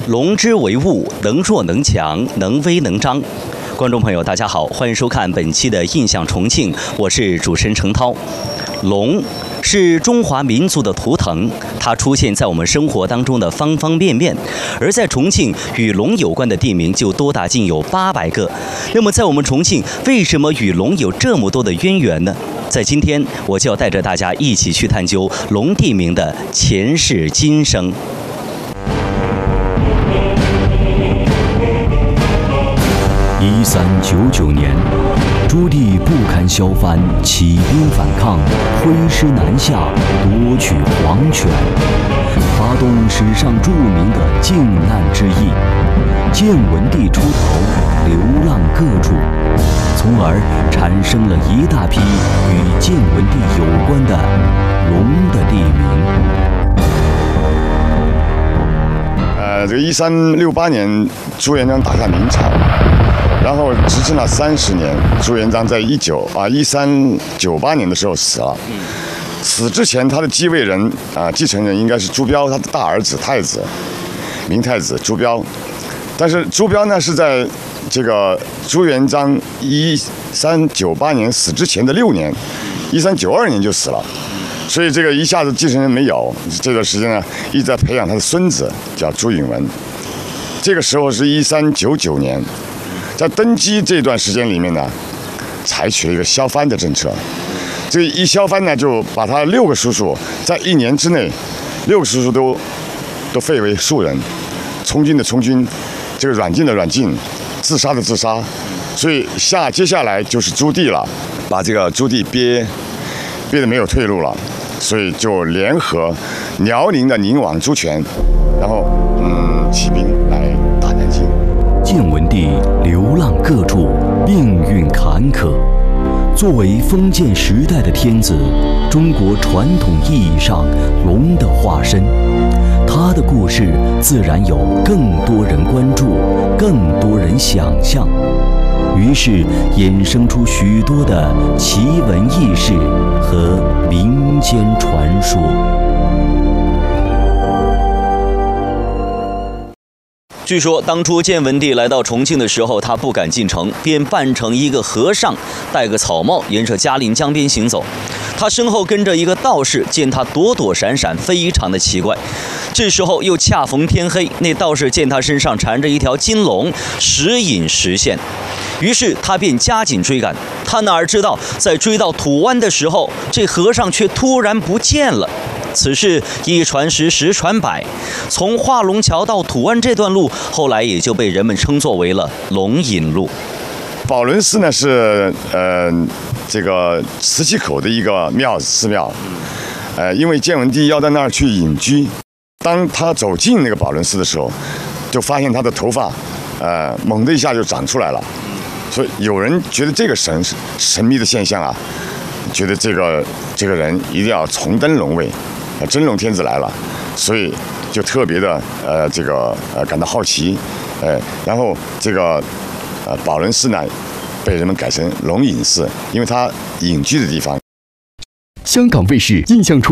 龙之为物，能弱能强，能威能张。观众朋友，大家好，欢迎收看本期的《印象重庆》，我是主持人程涛。龙是中华民族的图腾，它出现在我们生活当中的方方面面。而在重庆，与龙有关的地名就多达近有800个。那么，在我们重庆，为什么与龙有这么多的渊源呢？在今天，我就要带着大家一起去探究龙地名的前世今生。 1399年，朱棣不堪削藩，起兵反抗，挥师南下，夺取皇权，发动史上著名的靖难之役。建文帝出逃，流浪各处，从而产生了一大批与建文帝有关的龙的地名。这个1368年，朱元璋打下明朝。然后执政了30年，朱元璋在1398年的时候死了。死之前，他的继位人继承人应该是朱标，他的大儿子太子，明太子朱标。但是朱标呢是在这个朱元璋1398年死之前的6年，1392年就死了，所以这个一下子继承人没有。这段时间呢，一直在培养他的孙子，叫朱允炆。这个时候是1399年。在登基这段时间里面呢，采取了一个削藩的政策。这一削藩呢，就把他6个叔叔在1年之内，6个叔叔都废为庶人，从军的从军，这个软禁的软禁，自杀的自杀。所以接下来就是朱棣了，把这个朱棣憋得没有退路了，所以就联合辽宁的宁王朱权，然后起兵来打南京。 建文帝流浪各处，命运坎坷。作为封建时代的天子，中国传统意义上龙的化身，他的故事自然有更多人关注，更多人想象。于是衍生出许多的奇闻异事和民间传说。 据说当初建文帝来到重庆的时候，他不敢进城，便扮成一个和尚，戴个草帽，沿着嘉陵江边行走。他身后跟着一个道士，见他躲躲闪闪，非常的奇怪。这时候又恰逢天黑，那道士见他身上缠着一条金龙，时隐时现，于是他便加紧追赶。他哪知道，在追到土湾的时候，这和尚却突然不见了。此事一传十，十传百，从化龙桥到土湾这段路，后来也就被人们称作为了龙引路。 宝轮寺呢是这个磁器口的一个寺庙，因为建文帝要到那儿去隐居，当他走进那个宝轮寺的时候，就发现他的头发猛的一下就长出来了，所以有人觉得这个神秘的现象啊，觉得这个人一定要重登龙位。真龙天子来了，所以就特别的感到好奇，然后这个宝轮寺呢被人们改成龙隐寺，因为它隐居的地方。 香港卫视印象重